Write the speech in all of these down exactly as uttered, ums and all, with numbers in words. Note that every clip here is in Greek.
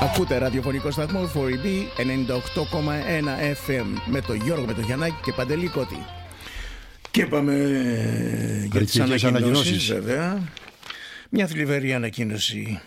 Ακούτε ραδιοφωνικό σταθμό φορ ι μπι ενενήντα οκτώ κόμμα ένα εφ εμ με τον Γιώργο, με τον Γιαννάκη και Παντελή Κώτη. Και πάμε για τις ανακοινώσεις, βέβαια. Μια θλιβερή ανακοίνωση.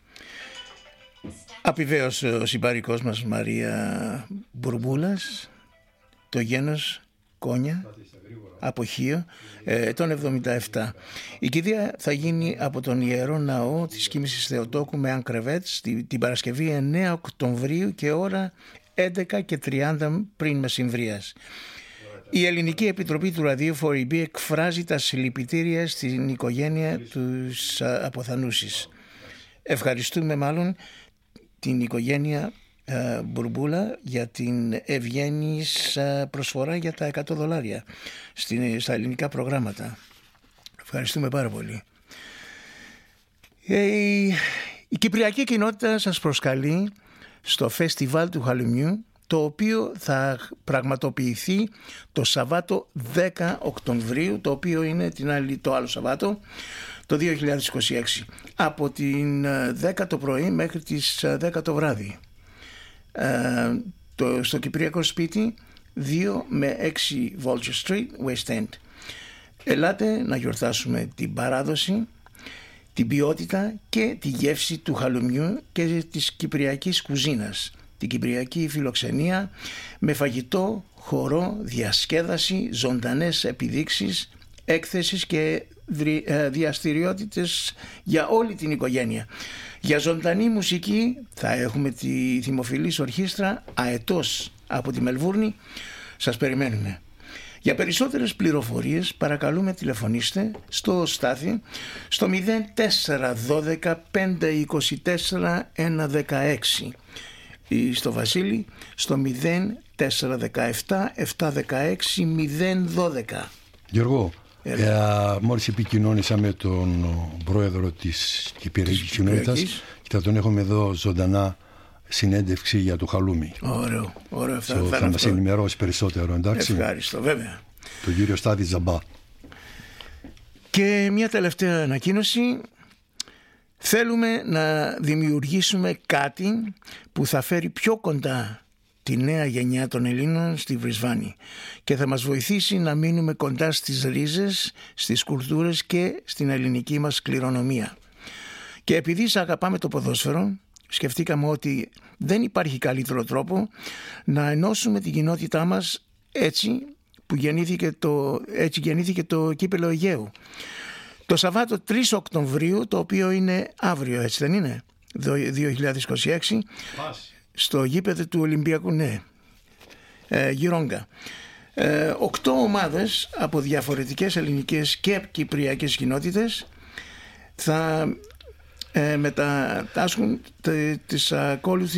Απειβέωσε ο συμπαρικός μας Μαρία Μπουρμπούλας, το γένος Κόνια, από Χίο, ετών εβδομήντα επτά. Η κηδεία θα γίνει από τον Ιερό Ναό της Κοίμησης Θεοτόκου με Ανκρεβέτς την Παρασκευή εννέα Οκτωβρίου και ώρα έντεκα και τριάντα πριν μεσημβρίας. Η Ελληνική Επιτροπή του Ραδίου φορ ι μπι εκφράζει τα συλληπιτήρια στην οικογένεια τους αποθανούσης. Ευχαριστούμε μάλλον την οικογένεια uh, Μπουρμπούλα για την ευγένης uh, προσφορά για τα εκατό δολάρια στην, στα ελληνικά προγράμματα. Ευχαριστούμε πάρα πολύ. Ε, η, η Κυπριακή κοινότητα σας προσκαλεί στο φεστιβάλ του Χαλουμιού, το οποίο θα πραγματοποιηθεί το Σαββάτο δέκα Οκτωβρίου, το οποίο είναι την άλλη, το άλλο Σαββάτο, το δύο χιλιάδες είκοσι έξι, από την δέκα το πρωί μέχρι τις δέκα το βράδυ. Ε, το, στο Κυπριακό Σπίτι δύο με έξι Vulture Street, West End. Ελάτε να γιορτάσουμε την παράδοση, την ποιότητα και τη γεύση του χαλουμιού και της κυπριακής κουζίνας, την κυπριακή φιλοξενία με φαγητό, χορό, διασκέδαση, ζωντανές επιδείξεις, έκθεσης και διαστηριότητες για όλη την οικογένεια. Για ζωντανή μουσική θα έχουμε τη Δημοφιλής Ορχήστρα Αετός από τη Μελβούρνη. Σας περιμένουμε. Για περισσότερες πληροφορίες παρακαλούμε τηλεφωνήστε στο Στάθη στο μηδέν τέσσερα δώδεκα πέντε είκοσι τέσσερα ένα δεκαέξι ή στο Βασίλη στο μηδέν τέσσερα δεκαεπτά επτακόσια δεκαέξι μηδέν δώδεκα. Γιώργο, ε, μόλις επικοινώνησα με τον πρόεδρο της Κυπριακής Κοινότητας και θα τον έχουμε εδώ ζωντανά συνέντευξη για το χαλούμι. Ωραίο, ωραίο. Θα, θα, θα μας ενημερώσει περισσότερο, εντάξει. Ευχαριστώ, βέβαια. Το κύριο Στάδη Ζαμπά. Και μια τελευταία ανακοίνωση. Θέλουμε να δημιουργήσουμε κάτι που θα φέρει πιο κοντά τη νέα γενιά των Ελλήνων στη Βρισβάνη και θα μας βοηθήσει να μείνουμε κοντά στις ρίζες, στις κουλτούρες και στην ελληνική μας κληρονομία. Και επειδή αγαπάμε το ποδόσφαιρο, σκεφτήκαμε ότι δεν υπάρχει καλύτερο τρόπο να ενώσουμε την κοινότητά μας έτσι που γεννήθηκε το, έτσι γεννήθηκε το κύπελλο Αιγαίου. Το Σαββάτο τρεις Οκτωβρίου, το οποίο είναι αύριο, έτσι δεν είναι, δύο χιλιάδες είκοσι έξι, Πάση. Στο γήπεδο του Ολυμπιακού, ναι, ε, Γυρόγκα. Ε, οκτώ ομάδες από διαφορετικές ελληνικές και κυπριακές κοινότητες θα ε, μετατάσχουν τις ακόλουθες